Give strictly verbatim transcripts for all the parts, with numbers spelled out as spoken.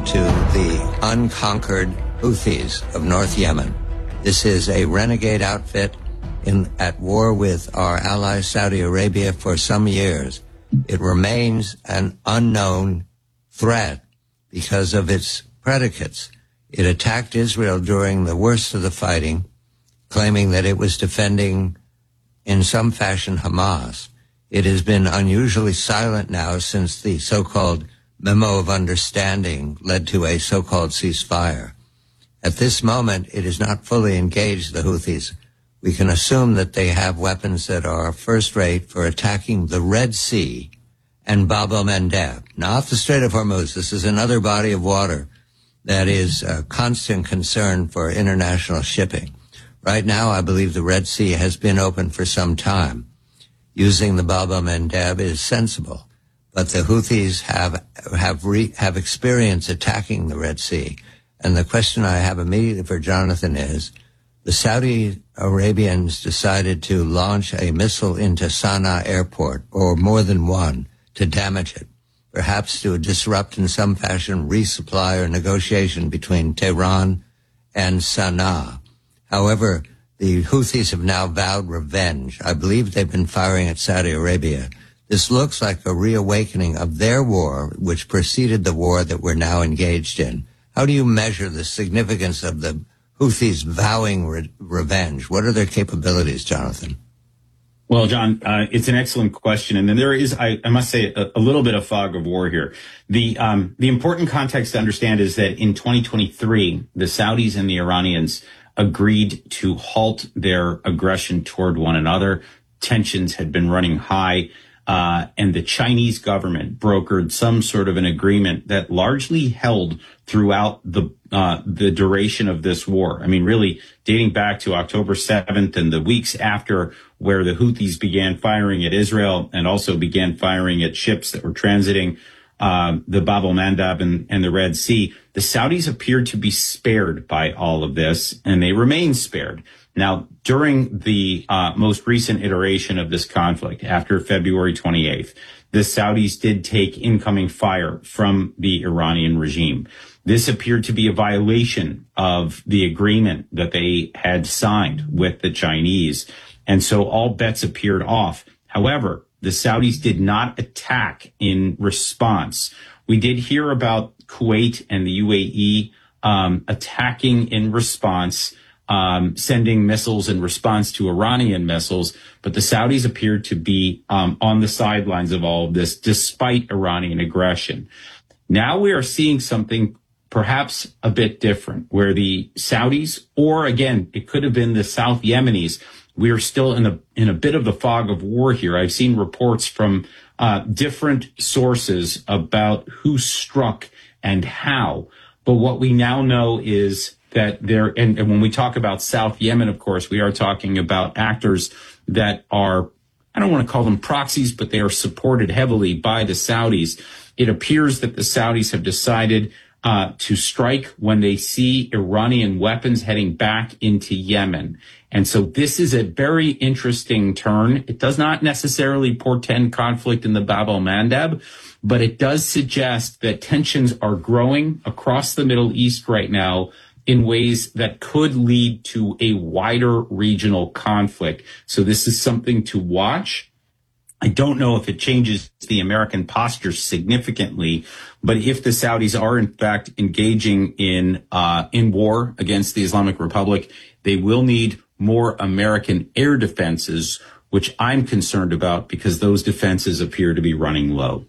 to the unconquered Houthis of North Yemen. This is a renegade outfit in at war with our ally Saudi Arabia for some years. It remains an unknown threat because of its predicates. It attacked Israel during the worst of the fighting, claiming that it was defending in some fashion Hamas. It has been unusually silent now since the so-called memo of understanding led to a so-called ceasefire. At this moment, it is not fully engaged, the Houthis. We can assume that they have weapons that are first-rate for attacking the Red Sea and Bab el-Mandeb, not the Strait of Hormuz. This is another body of water that is a constant concern for international shipping. Right now, I believe the Red Sea has been open for some time. Using the Bab el-Mandeb is sensible, but the Houthis have have re, have experience attacking the Red Sea. And the question I have immediately for Jonathan is, the Saudi Arabians decided to launch a missile into Sana'a airport, or more than one, to damage it, perhaps to disrupt in some fashion resupply or negotiation between Tehran and Sana'a. However, the Houthis have now vowed revenge. I believe they've been firing at Saudi Arabia. This looks like a reawakening of their war, which preceded the war that we're now engaged in. How do you measure the significance of the Houthis vowing re- revenge? What are their capabilities, Jonathan? Well, John, uh, it's an excellent question. And then there is, I, I must say, a, a little bit of fog of war here. The, um, the important context to understand is that in twenty twenty-three, the Saudis and the Iranians agreed to halt their aggression toward one another. Tensions had been running high. Uh, and the Chinese government brokered some sort of an agreement that largely held throughout the uh, the duration of this war. I mean, really dating back to October seventh and the weeks after, where the Houthis began firing at Israel and also began firing at ships that were transiting uh, the Bab el-Mandeb and, and the Red Sea. The Saudis appeared to be spared by all of this, and they remain spared. Now, during the uh, most recent iteration of this conflict, after February twenty-eighth, the Saudis did take incoming fire from the Iranian regime. This appeared to be a violation of the agreement that they had signed with the Chinese, and so all bets appeared off. However, the Saudis did not attack in response. We did hear about Kuwait and the U A E um, attacking in response, Um, sending missiles in response to Iranian missiles, but the Saudis appeared to be um, on the sidelines of all of this, despite Iranian aggression. Now we are seeing something perhaps a bit different, where the Saudis, or again, it could have been the South Yemenis, we are still in a in a bit of the fog of war here. I've seen reports from uh, different sources about who struck and how, but what we now know is that there, and, and when we talk about South Yemen, of course, we are talking about actors that are, I don't want to call them proxies, but they are supported heavily by the Saudis. It appears that the Saudis have decided uh, to strike when they see Iranian weapons heading back into Yemen. And so this is a very interesting turn. It does not necessarily portend conflict in the Bab el-Mandeb, but it does suggest that tensions are growing across the Middle East right now in ways that could lead to a wider regional conflict. So this is something to watch. I don't know if it changes the American posture significantly, but if the Saudis are in fact engaging in uh in war against the Islamic Republic, they will need more American air defenses, which I'm concerned about because those defenses appear to be running low.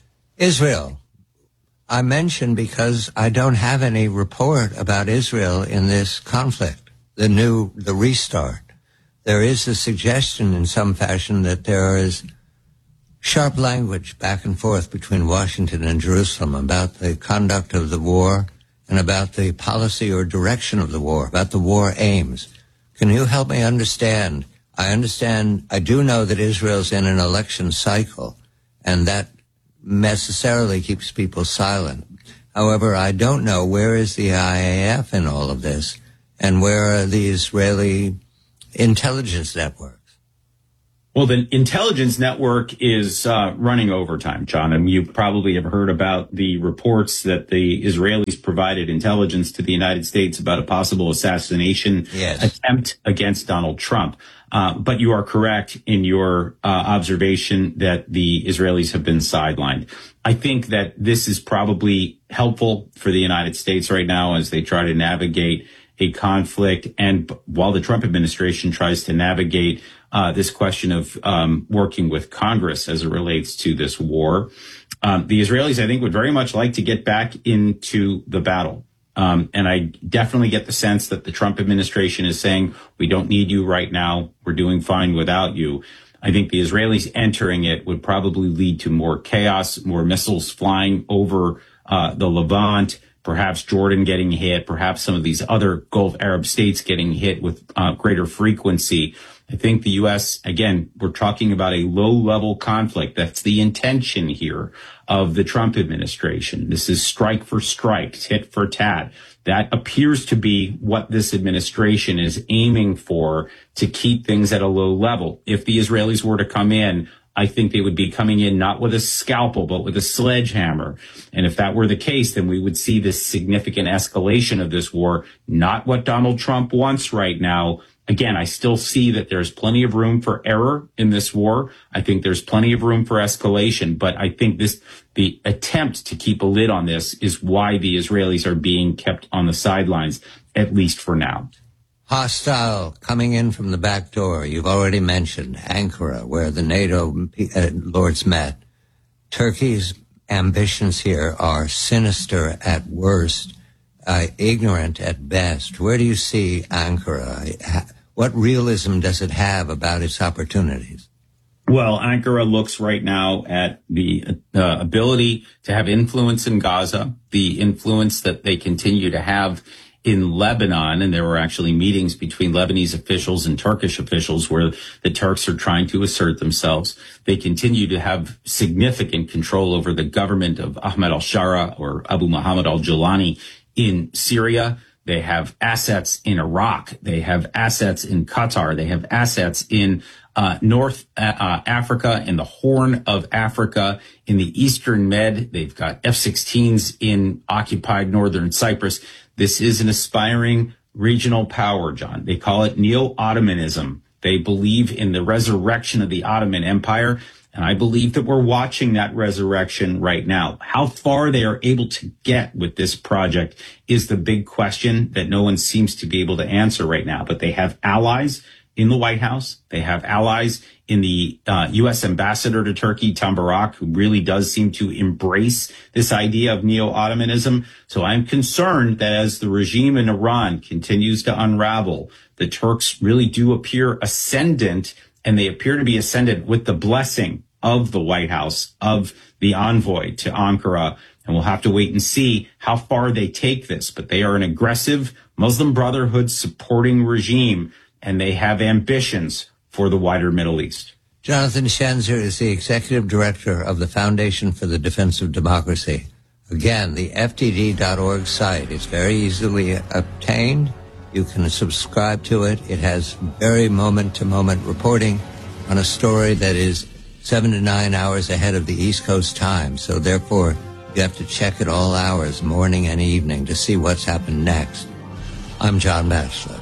Israel. I mention because I don't have any report about Israel in this conflict, the new, the restart. There is a suggestion in some fashion that there is sharp language back and forth between Washington and Jerusalem about the conduct of the war and about the policy or direction of the war, about the war aims. Can you help me understand? I understand, I do know that Israel's in an election cycle, and that necessarily keeps people silent. However, I don't know, where is the I A F in all of this, and where are the Israeli intelligence networks? Well, the intelligence network is uh, running overtime, John. And you probably have heard about the reports that the Israelis provided intelligence to the United States about a possible assassination yes. attempt against Donald Trump. Uh, but you are correct in your uh, observation that the Israelis have been sidelined. I think that this is probably helpful for the United States right now as they try to navigate a conflict. And while the Trump administration tries to navigate uh, this question of um, working with Congress as it relates to this war, um, the Israelis, I think, would very much like to get back into the battle. Um, and I definitely get the sense that the Trump administration is saying, we don't need you right now. We're doing fine without you. I think the Israelis entering it would probably lead to more chaos, more missiles flying over uh, the Levant, perhaps Jordan getting hit, perhaps some of these other Gulf Arab states getting hit with uh, greater frequency. I think the U S, again, we're talking about a low-level conflict. That's the intention here of the Trump administration. This is strike for strike, tit for tat. That appears to be what this administration is aiming for to keep things at a low level. If the Israelis were to come in, I think they would be coming in not with a scalpel, but with a sledgehammer. And if that were the case, then we would see this significant escalation of this war, not what Donald Trump wants right now. Again, I still see that there's plenty of room for error in this war. I think there's plenty of room for escalation, but I think this, the attempt to keep a lid on this is why the Israelis are being kept on the sidelines, at least for now. Hostile coming in from the back door. You've already mentioned Ankara, where the NATO uh, lords met. Turkey's ambitions here are sinister at worst, uh, ignorant at best. Where do you see Ankara? What realism does it have about its opportunities? Well, Ankara looks right now at the uh, ability to have influence in Gaza, the influence that they continue to have in Lebanon, and there were actually meetings between Lebanese officials and Turkish officials where the Turks are trying to assert themselves. They continue to have significant control over the government of Ahmed al-Shara or Abu Muhammad al-Julani in Syria. They have assets in Iraq. They have assets in Qatar. They have assets in uh, North uh, Africa, in the Horn of Africa, in the Eastern Med. They've got F sixteens in occupied northern Cyprus. This is an aspiring regional power, John. They call it neo-Ottomanism. They believe in the resurrection of the Ottoman Empire. And I believe that we're watching that resurrection right now. How far they are able to get with this project is the big question that no one seems to be able to answer right now. But they have allies in the White House. They have allies in the uh, U S ambassador to Turkey, Tom Barak, who really does seem to embrace this idea of neo-Ottomanism. So I'm concerned that as the regime in Iran continues to unravel, the Turks really do appear ascendant, and they appear to be ascendant with the blessing of the White House, of the envoy to Ankara. And we'll have to wait and see how far they take this. But they are an aggressive Muslim Brotherhood supporting regime, and they have ambitions for the wider Middle East. Jonathan Schenzer is the executive director of the Foundation for the Defense of Democracy. Again, the F D D dot org site is very easily obtained. You can subscribe to it. It has very moment-to-moment reporting on a story that is seven to nine hours ahead of the East Coast time. So therefore, you have to check it all hours, morning and evening, to see what's happened next. I'm John Batchelor.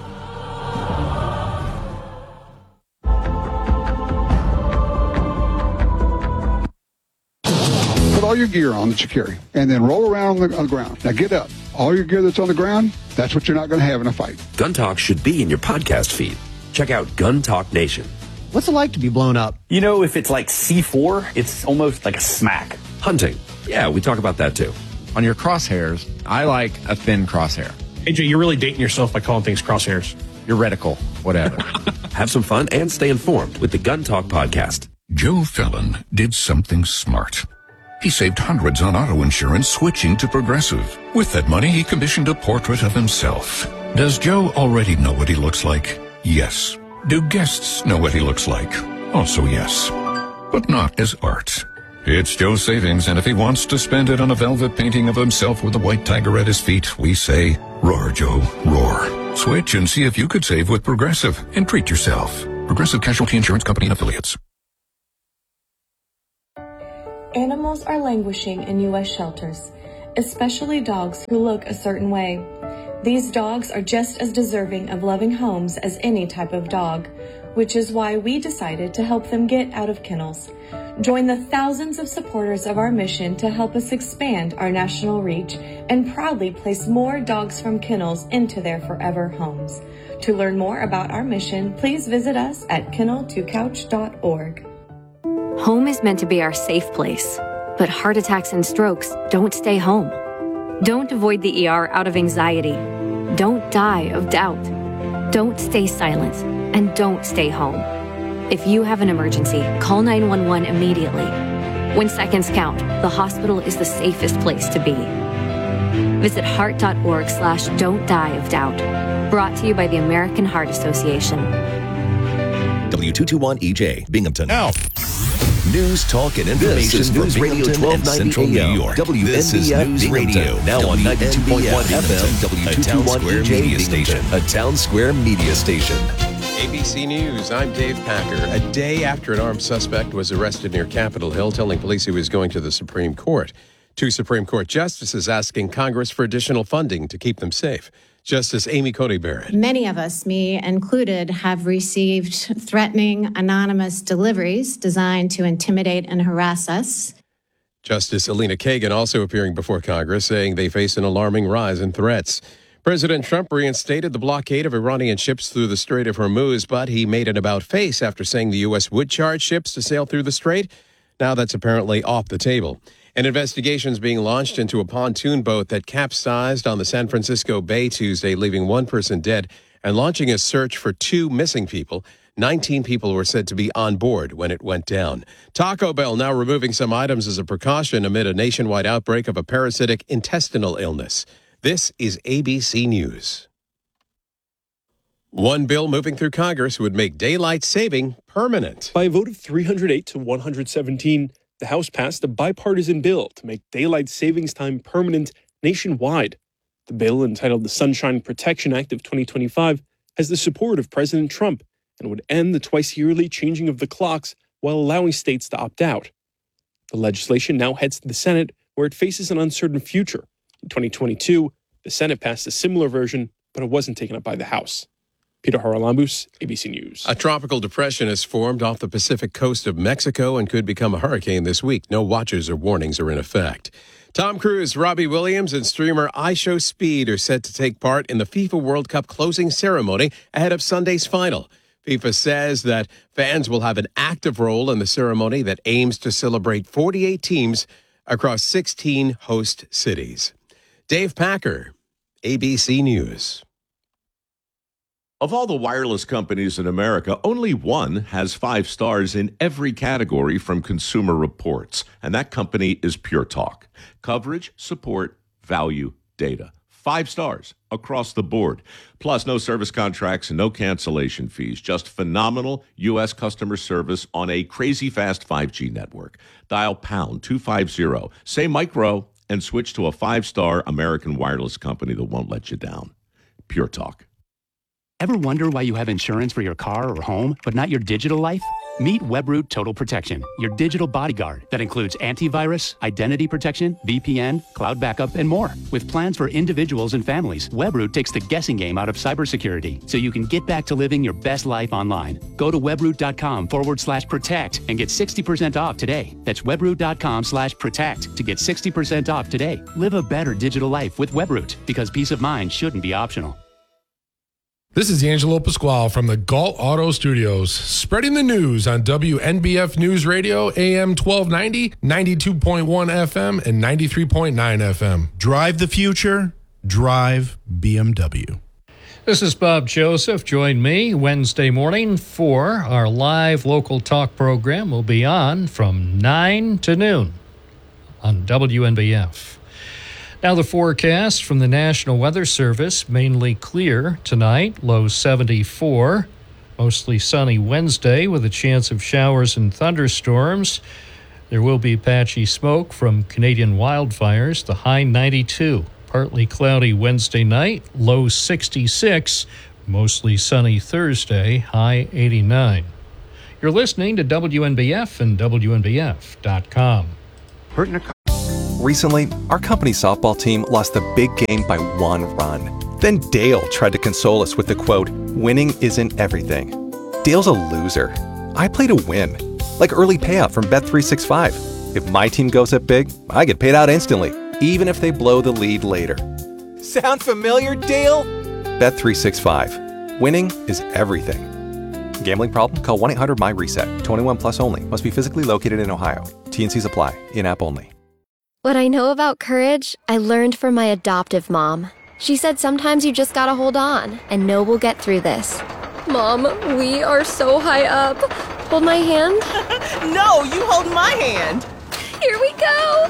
Put all your gear on that you carry, and then roll around on the, on the ground. Now get up. All your gear that's on the ground, that's what you're not going to have in a fight. Gun Talk should be in your podcast feed. Check out Gun Talk Nation. What's it like to be blown up? You know, if it's like C four, it's almost like a smack. Hunting. Yeah, we talk about that too. On your crosshairs, I like a thin crosshair. A J, you're really dating yourself by calling things crosshairs. Your reticle, whatever. Have some fun and stay informed with the Gun Talk podcast. Joe Fallon did something smart. He saved hundreds on auto insurance switching to Progressive. With that money, he commissioned a portrait of himself. Does Joe already know what he looks like? Yes. Do guests know what he looks like? Also yes. But not as art. It's Joe's savings, and if he wants to spend it on a velvet painting of himself with a white tiger at his feet, we say, roar, Joe, roar. Switch and see if you could save with Progressive and treat yourself. Progressive Casualty Insurance Company and Affiliates. Animals are languishing in U S shelters, especially dogs who look a certain way. These dogs are just as deserving of loving homes as any type of dog, which is why we decided to help them get out of kennels. Join the thousands of supporters of our mission to help us expand our national reach and proudly place more dogs from kennels into their forever homes. To learn more about our mission, please visit us at kennel to couch dot org. Home is meant to be our safe place, but heart attacks and strokes don't stay home. Don't avoid the E R out of anxiety. Don't die of doubt. Don't stay silent, and don't stay home. If you have an emergency, call nine one one immediately. When seconds count, the hospital is the safest place to be. Visit heart.org slash don't die of doubt. Brought to you by the American Heart Association. W two twenty-one E J, Binghamton. Now. News, talk, and information This is from News Radio Binghamton twelve and ninety Central New A M. York. W N B F This is News Binghamton. Radio, now on ninety-two point one F M, W two twenty-one E J media station, a Town Square media station. A B C News, I'm Dave Packer. A day after an armed suspect was arrested near Capitol Hill, telling police he was going to the Supreme Court. Two Supreme Court justices asking Congress for additional funding to keep them safe. Justice Amy Coney Barrett. Many of us, me included, have received threatening anonymous deliveries designed to intimidate and harass us. Justice Elena Kagan also appearing before Congress, saying they face an alarming rise in threats. President Trump reinstated the blockade of Iranian ships through the Strait of Hormuz, but he made an about-face after saying the U S would charge ships to sail through the strait. Now that's apparently off the table. An investigation is being launched into a pontoon boat that capsized on the San Francisco Bay Tuesday, leaving one person dead, and launching a search for two missing people. nineteen people were said to be on board when it went down. Taco Bell now removing some items as a precaution amid a nationwide outbreak of a parasitic intestinal illness. This is A B C News. One bill moving through Congress would make daylight saving permanent. By a vote of three hundred eight to one hundred seventeen, the House passed a bipartisan bill to make daylight savings time permanent nationwide. The bill, entitled the Sunshine Protection Act of twenty twenty-five, has the support of President Trump and would end the twice-yearly changing of the clocks while allowing states to opt out. The legislation now heads to the Senate, where it faces an uncertain future. In twenty twenty-two, the Senate passed a similar version, but it wasn't taken up by the House. Peter Haralambous, A B C News. A tropical depression has formed off the Pacific coast of Mexico and could become a hurricane this week. No watches or warnings are in effect. Tom Cruise, Robbie Williams, and streamer IShowSpeed are set to take part in the FIFA World Cup closing ceremony ahead of Sunday's final. FIFA says that fans will have an active role in the ceremony that aims to celebrate forty-eight teams across sixteen host cities. Dave Packer, A B C News. Of all the wireless companies in America, only one has five stars in every category from Consumer Reports, and that company is Pure Talk. Coverage, support, value, data. Five stars across the board. Plus, no service contracts and no cancellation fees. Just phenomenal U S customer service on a crazy fast five G network. Dial pound two fifty, say micro, and switch to a five-star American wireless company that won't let you down. Pure Talk. Ever wonder why you have insurance for your car or home, but not your digital life? Meet Webroot Total Protection, your digital bodyguard that includes antivirus, identity protection, V P N, cloud backup, and more. With plans for individuals and families, Webroot takes the guessing game out of cybersecurity so you can get back to living your best life online. Go to webroot.com forward slash protect and get sixty percent off today. That's webroot.com slash protect to get sixty percent off today. Live a better digital life with Webroot, because peace of mind shouldn't be optional. This is Angelo Pasquale from the Galt Auto Studios, spreading the news on W N B F News Radio, A M twelve ninety, ninety-two point one F M, and ninety-three point nine F M. Drive the future, drive B M W. This is Bob Joseph. Join me Wednesday morning for our live local talk program. We'll be on from nine to noon on W N B F. Now the forecast from the National Weather Service, mainly clear tonight, low seventy-four. Mostly sunny Wednesday with a chance of showers and thunderstorms. There will be patchy smoke from Canadian wildfires, the high ninety-two. Partly cloudy Wednesday night, low sixty-six. Mostly sunny Thursday, high eighty-nine. You're listening to W N B F and W N B F dot com. Recently, our company's softball team lost the big game by one run. Then Dale tried to console us with the quote, "Winning isn't everything." Dale's a loser. I play to win. Like early payout from Bet three sixty-five. If my team goes up big, I get paid out instantly, even if they blow the lead later. Sound familiar, Dale? Bet three sixty-five. Winning is everything. Gambling problem? Call one eight hundred M Y reset. twenty-one plus only. Must be physically located in Ohio. T N Cs apply. In-app only. What I know about courage, I learned from my adoptive mom. She said sometimes you just gotta hold on and know we'll get through this. Mom, we are so high up. Hold my hand. No, you hold my hand. Here we go.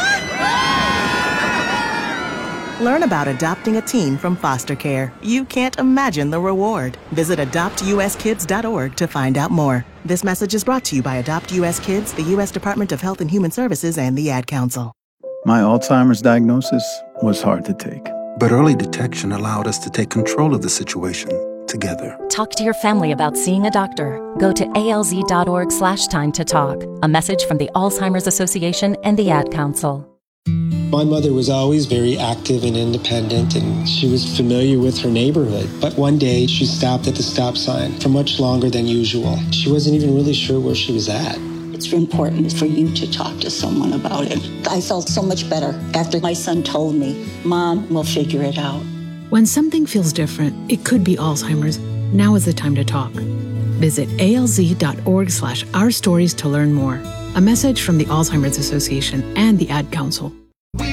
Learn about adopting a teen from foster care. You can't imagine the reward. Visit adopt u s kids dot org to find out more. This message is brought to you by Adopt U S Kids, the U S Department of Health and Human Services, and the Ad Council. My Alzheimer's diagnosis was hard to take. But early detection allowed us to take control of the situation together. Talk to your family about seeing a doctor. Go to A L Z dot org slash time to talk. A message from the Alzheimer's Association and the Ad Council. My mother was always very active and independent, and she was familiar with her neighborhood. But one day, she stopped at the stop sign for much longer than usual. She wasn't even really sure where she was at. It's important for you to talk to someone about it. I felt so much better after my son told me, Mom, we'll figure it out. When something feels different, it could be Alzheimer's. Now is the time to talk. Visit A L Z dot org slash our stories to learn more. A message from the Alzheimer's Association and the Ad Council.